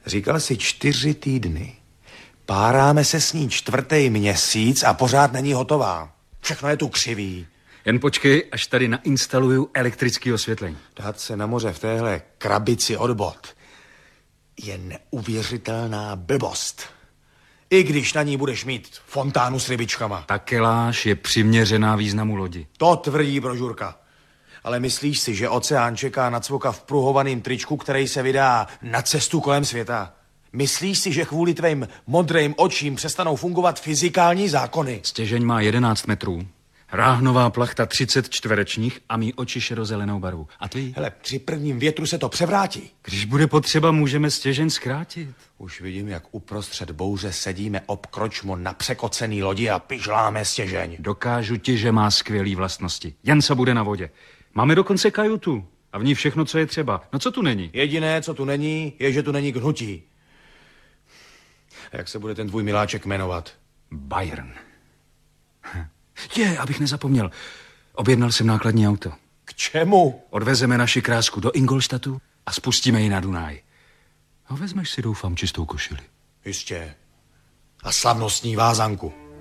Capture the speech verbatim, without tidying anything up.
Říkal si čtyři týdny. Páráme se s ní čtvrtý měsíc a pořád není hotová. Všechno je tu křivý. Jen počkej, až tady nainstaluju elektrické osvětlení. Dát se na moře v téhle krabici od bod je neuvěřitelná blbost. I když na ní budeš mít fontánu s rybičkama. Takeláž je přiměřená významu lodi. To tvrdí brožurka. Ale myslíš si, že oceán čeká na cvoka v pruhovaném tričku, který se vydá na cestu kolem světa? Myslíš si, že kvůli tvým modrým očím přestanou fungovat fyzikální zákony? Stěžeň má jedenáct metrů. Ráhnová plachta třicet čtverečních a mý oči šedozelenou barvu. A ty? Hele, při prvním větru se to převrátí. Když bude potřeba, můžeme stěžeň zkrátit. Už vidím, jak uprostřed bouře sedíme obkročmo na překocený lodi a pižláme stěžeň. Dokážu ti, že má skvělý vlastnosti. Jen se bude na vodě. Máme dokonce kajutu a v ní všechno, co je třeba. No co tu není? Jediné, co tu není, je, že tu není hnutí. A jak se bude ten tvůj miláček jmenovat? Byron. Je, abych nezapomněl. Objednal jsem nákladní auto. K čemu? Odvezeme naši krásku do Ingolstadtu a spustíme ji na Dunaj. A vezmeš si, doufám, čistou košili. Jistě. A slavnostní vázanku.